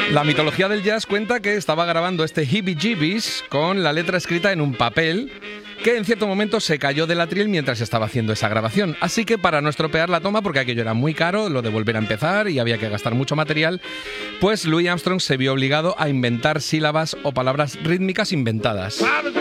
La mitología del jazz cuenta que estaba grabando este Heebie Jeebies con la letra escrita en un papel que en cierto momento se cayó del atril mientras estaba haciendo esa grabación. Así que para no estropear la toma, porque aquello era muy caro, lo de volver a empezar y había que gastar mucho material, pues Louis Armstrong se vio obligado a inventar sílabas o palabras rítmicas inventadas.